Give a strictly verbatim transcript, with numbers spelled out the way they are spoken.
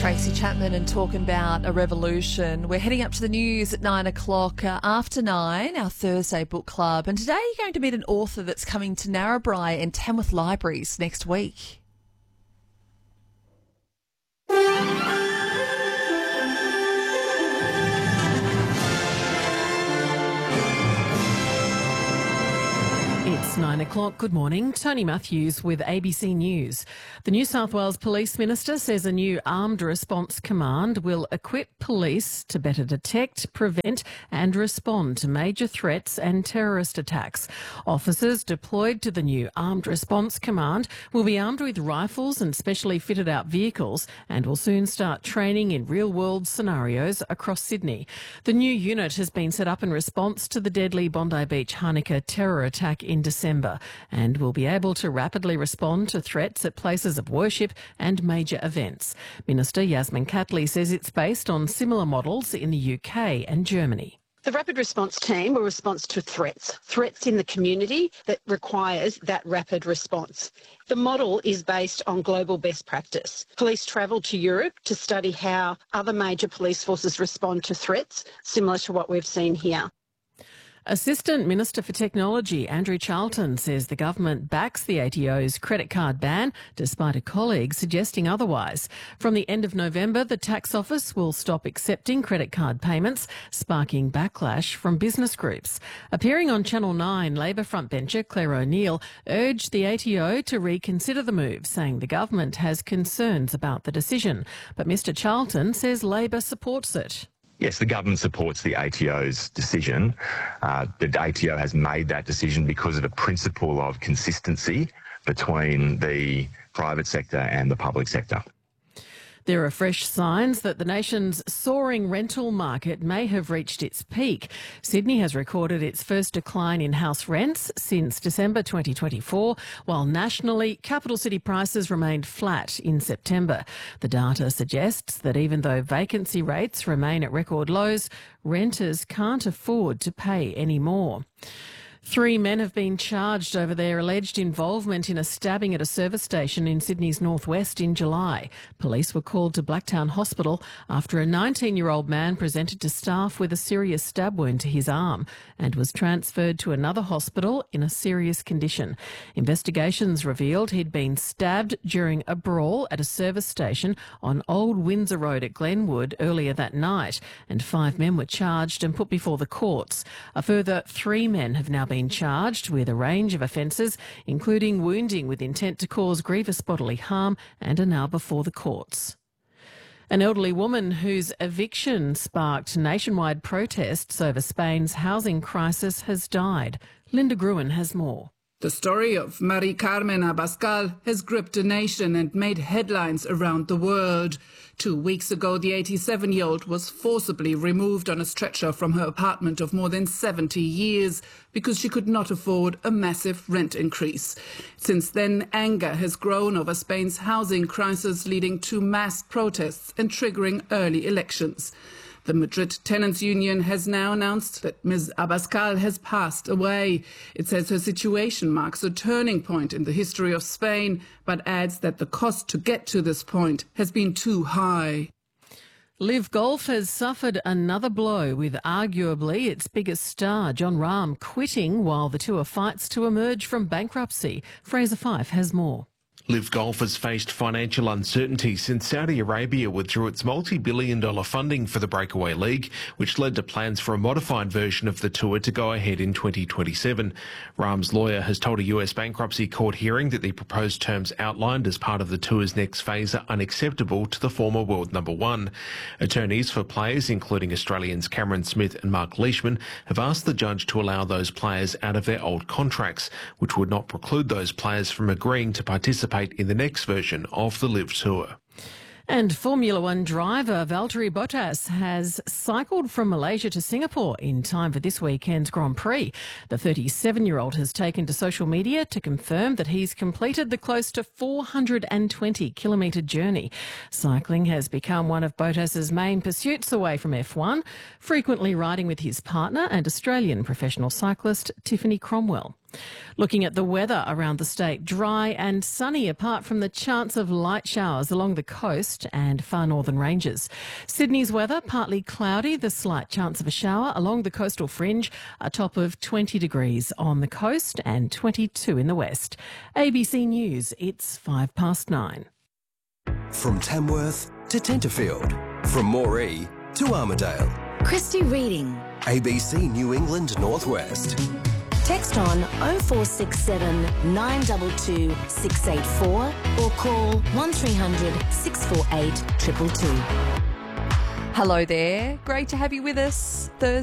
Tracy Chapman and talking about a revolution. We're heading up to the news at nine o'clock uh, after nine, our Thursday book club. And today you're going to meet an author that's coming to Narrabri and Tamworth Libraries next week. It's nine o'clock. Good morning. Tony Matthews with A B C News. The New South Wales Police Minister says a new Armed Response Command will equip police to better detect, prevent and respond to major threats and terrorist attacks. Officers deployed to the new Armed Response Command will be armed with rifles and specially fitted out vehicles and will soon start training in real-world scenarios across Sydney. The new unit has been set up in response to the deadly Bondi Beach Hanukkah terror attack in December and will be able to rapidly respond to threats at places of worship and major events. Minister Yasmin Catley says it's based on similar models in the U K and Germany. The Rapid Response Team will respond to threats, threats in the community that requires that rapid response. The model is based on global best practice. Police travel to Europe to study how other major police forces respond to threats, similar to what we've seen here. Assistant Minister for Technology Andrew Charlton says the government backs the A T O's credit card ban, despite a colleague suggesting otherwise. From the end of November, the tax office will stop accepting credit card payments, sparking backlash from business groups. Appearing on Channel nine, Labor frontbencher Claire O'Neill urged the A T O to reconsider the move, saying the government has concerns about the decision. But Mr Charlton says Labor supports it. Yes, the government supports the A T O's decision. Uh, the A T O has made that decision because of a principle of consistency between the private sector and the public sector. There are fresh signs that the nation's soaring rental market may have reached its peak. Sydney has recorded its first decline in house rents since December twenty twenty-four, while nationally, capital city prices remained flat in September. The data suggests that even though vacancy rates remain at record lows, renters can't afford to pay any more. Three men have been charged over their alleged involvement in a stabbing at a service station in Sydney's northwest in July. Police were called to Blacktown Hospital after a nineteen-year-old man presented to staff with a serious stab wound to his arm and was transferred to another hospital in a serious condition. Investigations revealed he'd been stabbed during a brawl at a service station on Old Windsor Road at Glenwood earlier that night, and five men were charged and put before the courts. A further three men have now been been charged with a range of offences, including wounding with intent to cause grievous bodily harm, and are now before the courts. An elderly woman whose eviction sparked nationwide protests over Spain's housing crisis has died. Linda Gruen has more. The story of Mari Carmen Abascal has gripped a nation and made headlines around the world. Two weeks ago, the eighty-seven-year-old was forcibly removed on a stretcher from her apartment of more than seventy years because she could not afford a massive rent increase. Since then, anger has grown over Spain's housing crisis, leading to mass protests and triggering early elections. The Madrid Tenants Union has now announced that Miz Abascal has passed away. It says her situation marks a turning point in the history of Spain, but adds that the cost to get to this point has been too high. Liv Golf has suffered another blow with arguably its biggest star, Jon Rahm, quitting while the tour fights to emerge from bankruptcy. Fraser Fife has more. Liv Golf has faced financial uncertainty since Saudi Arabia withdrew its multi-billion dollar funding for the Breakaway League, which led to plans for a modified version of the tour to go ahead in twenty twenty-seven. Rahm's lawyer has told a U S bankruptcy court hearing that the proposed terms outlined as part of the tour's next phase are unacceptable to the former world number one. Attorneys for players, including Australians Cameron Smith and Mark Leishman, have asked the judge to allow those players out of their old contracts, which would not preclude those players from agreeing to participate in the next version of the Live Tour. And Formula One driver Valtteri Bottas has cycled from Malaysia to Singapore in time for this weekend's Grand Prix. The thirty-seven-year-old has taken to social media to confirm that he's completed the close to four hundred twenty kilometre journey. Cycling has become one of Bottas's main pursuits away from F one, frequently riding with his partner and Australian professional cyclist Tiffany Cromwell. Looking at the weather around the state, dry and sunny apart from the chance of light showers along the coast and far northern ranges. Sydney's weather, partly cloudy, the slight chance of a shower along the coastal fringe, a top of twenty degrees on the coast and twenty-two in the west. A B C News, it's five past nine. From Tamworth to Tenterfield, from Moree to Armidale. Christy Reading. A B C New England Northwest. Text on oh four six seven, nine two two, six eight four or call one three hundred, six four eight, two two two. Hello there. Great to have you with us. Thursday.